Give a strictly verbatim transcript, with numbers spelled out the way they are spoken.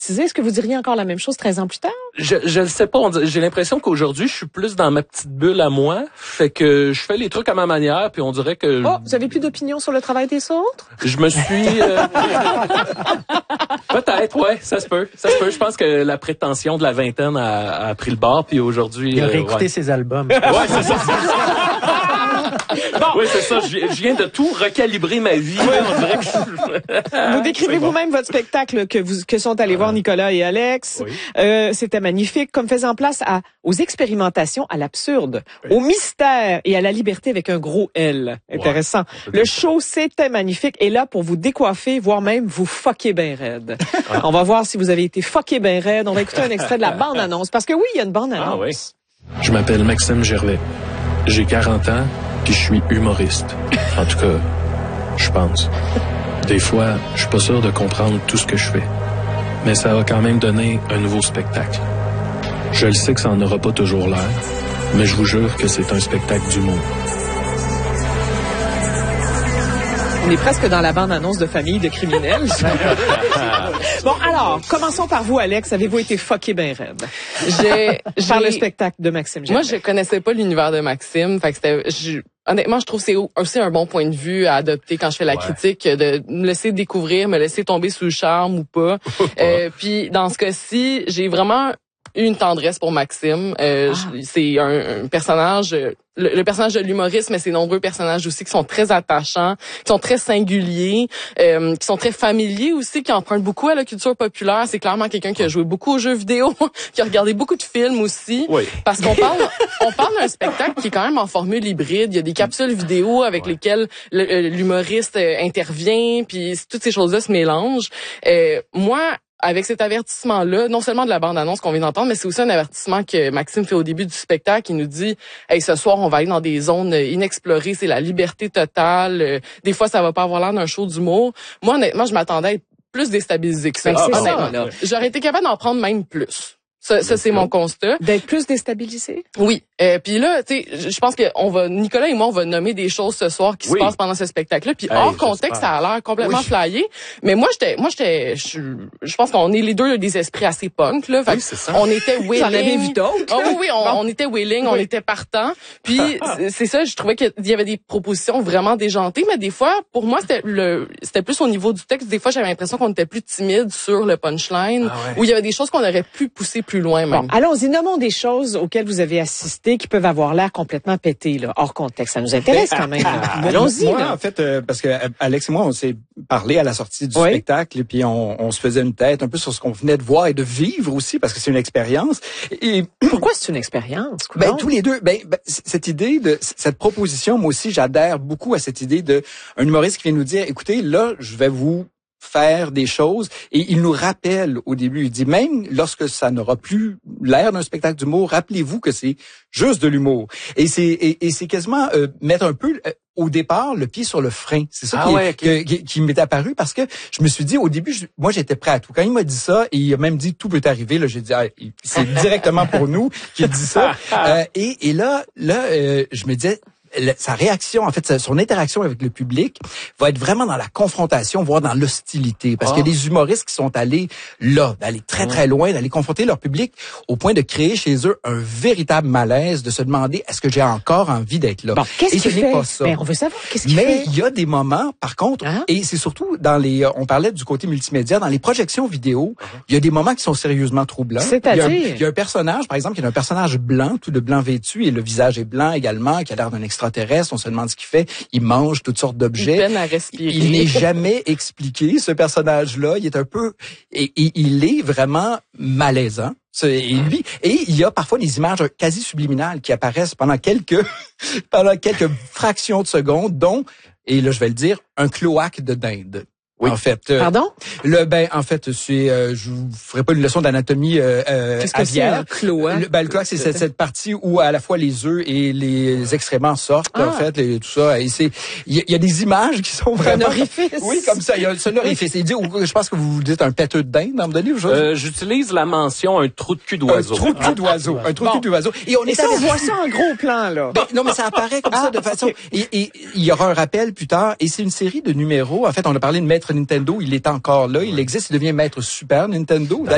baptisé. Est-ce que vous diriez encore la même chose treize ans plus tard? Je je le sais pas. On dit- J'ai l'impression qu'aujourd'hui, je suis plus dans ma petite bulle à moi. Fait que je fais les trucs à ma manière, puis on dirait que... Oh, vous avez plus d'opinion sur le travail des autres? Je me suis... euh, Peut-être, ouais, ça se peut. Ça se peut. Je pense que la prétention de la vingtaine a, a pris le bord, puis aujourd'hui... Il a euh, réécouté ouais. ses albums. Ouais, c'est ça. Bon. Oui, c'est ça. Je, je viens de tout recalibrer ma vie. Ouais, on dirait que je... Vous décrivez bon. vous-même votre spectacle que vous que sont allés voir Nicolas et Alex. Oui. Euh, c'était magnifique, comme faisant place à aux expérimentations, à l'absurde, oui. au mystère et à la liberté avec un gros L. Intéressant. Ouais, le show, c'était magnifique. Et là, pour vous décoiffer, voire même vous fucker ben raide. Ah. On va voir si vous avez été fucké ben raide. On va écouter un extrait de la bande-annonce. Parce que oui, il y a une bande-annonce. Ah, oui. Je m'appelle Maxime Gervais. J'ai quarante ans, puis je suis humoriste. En tout cas, je pense. Des fois, je suis pas sûr de comprendre tout ce que je fais. Mais ça va quand même donner un nouveau spectacle. Je le sais que ça en aura pas toujours l'air, mais je vous jure que c'est un spectacle d'humour. On est presque dans la bande-annonce de Famille de criminels. Bon, alors, commençons par vous, Alex. Avez-vous été fucké ben raide? J'ai, Par j'ai... le spectacle de Maxime Gervais. Moi, je connaissais pas l'univers de Maxime. Fait que c'était, je... honnêtement, je trouve que c'est aussi un bon point de vue à adopter quand je fais la ouais. critique, de me laisser découvrir, me laisser tomber sous le charme ou pas. euh, puis, dans ce cas-ci, j'ai vraiment eu une tendresse pour Maxime. Euh, ah. C'est un, un personnage... Le, le personnage de l'humoriste, mais c'est nombreux personnages aussi qui sont très attachants, qui sont très singuliers, euh, qui sont très familiers aussi, qui empruntent beaucoup à la culture populaire. C'est clairement quelqu'un qui a joué beaucoup aux jeux vidéo, qui a regardé beaucoup de films aussi. Oui. Parce qu'on parle, on parle d'un spectacle qui est quand même en formule hybride. Il y a des capsules vidéo avec ouais. lesquelles le, l'humoriste intervient, puis toutes ces choses-là se mélangent. Euh, moi, avec cet avertissement-là, non seulement de la bande-annonce qu'on vient d'entendre, mais c'est aussi un avertissement que Maxime fait au début du spectacle. Il nous dit « Hey, ce soir, on va aller dans des zones inexplorées, c'est la liberté totale. Des fois, ça va pas avoir l'air d'un show d'humour. » Moi, honnêtement, je m'attendais à être plus déstabilisée que ça. Ben, c'est ah, ça, là. J'aurais été capable d'en prendre même plus. Ça, ça c'est mon constat. D'être plus déstabilisé? Oui. Euh, puis là, tu sais, je pense que on va, Nicolas et moi, on va nommer des choses ce soir qui oui. se passent pendant ce spectacle-là. Puis hey, hors contexte, ça a l'air complètement oui. flyé. Mais moi, j'étais, moi, j'étais, je, je pense qu'on est les deux des esprits assez punk là. Fait oui, c'est ça. On était willing. J'en avais vu d'autres. Oh, oui, oui, on, bon. on était willing, oui. on était partant. Puis c'est ça, je trouvais qu'il y avait des propositions vraiment déjantées, mais des fois, pour moi, c'était le, c'était plus au niveau du texte. Des fois, j'avais l'impression qu'on était plus timide sur le punchline, ah ouais. où il y avait des choses qu'on aurait pu pousser plus loin même. Bon, allons-y, nommons des choses auxquelles vous avez assisté qui peuvent avoir l'air complètement pété, là, hors contexte. Ça nous intéresse quand même. Allons-y. Moi, là. en fait, euh, parce que Alex et moi, on s'est parlé à la sortie du oui. spectacle, et puis on, on se faisait une tête un peu sur ce qu'on venait de voir et de vivre aussi, parce que c'est une expérience. Et pourquoi c'est une expérience? Ben tous les deux. Ben, ben cette idée de cette proposition, moi aussi, j'adhère beaucoup à cette idée de un humoriste qui vient nous dire, écoutez, là, je vais vous faire des choses, et il nous rappelle au début, il dit même lorsque ça n'aura plus l'air d'un spectacle d'humour, rappelez-vous que c'est juste de l'humour. Et c'est et, et c'est quasiment euh, mettre un peu euh, au départ le pied sur le frein. C'est ça ah qui, ouais, okay. qui, qui, qui m'est apparu, parce que je me suis dit au début, je, moi j'étais prêt à tout. Quand il m'a dit ça, et il a même dit tout peut arriver, là j'ai dit ah, c'est directement pour nous qu'il dit ça. Euh, et, et là là euh, je me disais sa réaction, en fait, son interaction avec le public va être vraiment dans la confrontation, voire dans l'hostilité. Parce oh. que les humoristes qui sont allés là, d'aller très, très loin, d'aller confronter leur public au point de créer chez eux un véritable malaise, de se demander est-ce que j'ai encore envie d'être là? Bon, qu'est-ce et qu'il ce n'est fait? pas ça. Ben, on veut savoir qu'est-ce qu'il Mais fait. il y a des moments, par contre, hein? et c'est surtout dans les, on parlait du côté multimédia, dans les projections vidéo, uh-huh. il y a des moments qui sont sérieusement troublants. C'est-à-dire? Il y a un, il y a un personnage, par exemple, qui est un personnage blanc, tout de blanc vêtu, et le visage est blanc également, qui a l'air d'un extraterrestre. On se demande ce qu'il fait. Il mange toutes sortes d'objets. Il peine à respirer. Il n'est jamais expliqué, ce personnage-là. Il est un peu... Et, et il est vraiment malaisant. Et lui, et il y a parfois des images quasi subliminales qui apparaissent pendant quelques, pendant quelques fractions de secondes, dont, et là je vais le dire, un cloaque de dinde. Oui. En fait, euh, pardon. Le ben en fait c'est euh, je vous ferai pas une leçon d'anatomie euh, euh, Qu'est-ce que c'est un cloaque? Le, ben, le cloaque c'est cette, cette partie où à la fois les œufs et les excréments sortent ah. en fait et tout ça et c'est il y, y a des images qui sont vraiment un orifice. Oui, comme ça il y a un orifice. Et dit, je pense que vous dites un pâteux de dinde à un moment donné. Euh, j'utilise la mention un trou de cul d'oiseau. Un trou de cul d'oiseau. Un trou de cul d'oiseau. Et on est ça, on voit ça en gros plan là. Ben, non mais ça apparaît comme ah, ça de façon okay. et, et il y aura un rappel plus tard et c'est une série de numéros. En fait, on a parlé de Maître Nintendo, il est encore là, il existe, il devient Maître Super Nintendo.